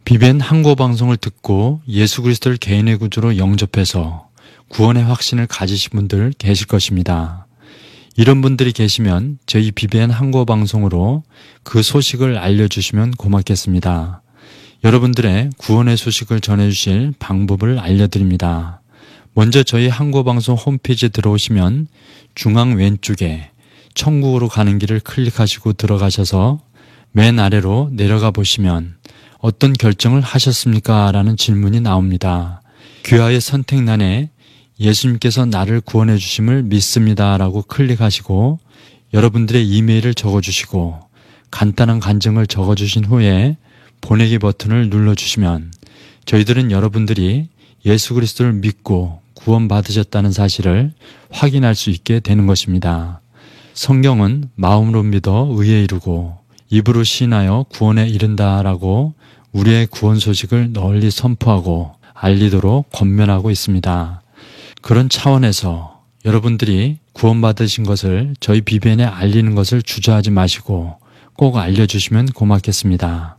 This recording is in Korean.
BBN 한국어 방송을 듣고 예수 그리스도를 개인의 구주로 영접해서 구원의 확신을 가지신 분들 계실 것입니다. 이런 분들이 계시면 저희 BBN 한국어 방송으로 그 소식을 알려주시면 고맙겠습니다. 여러분들의 구원의 소식을 전해주실 방법을 알려드립니다. 먼저 저희 한국어 방송 홈페이지에 들어오시면 중앙 왼쪽에 천국으로 가는 길을 클릭하시고 들어가셔서 맨 아래로 내려가 보시면 어떤 결정을 하셨습니까? 라는 질문이 나옵니다. 귀하의 선택란에 예수님께서 나를 구원해 주심을 믿습니다 라고 클릭하시고 여러분들의 이메일을 적어주시고 간단한 간증을 적어주신 후에 보내기 버튼을 눌러주시면 저희들은 여러분들이 예수 그리스도를 믿고 구원받으셨다는 사실을 확인할 수 있게 되는 것입니다. 성경은 마음으로 믿어 의에 이르고 입으로 시인하여 구원에 이른다라고 우리의 구원 소식을 널리 선포하고 알리도록 권면하고 있습니다. 그런 차원에서 여러분들이 구원받으신 것을 저희 BBN에 알리는 것을 주저하지 마시고 꼭 알려주시면 고맙겠습니다.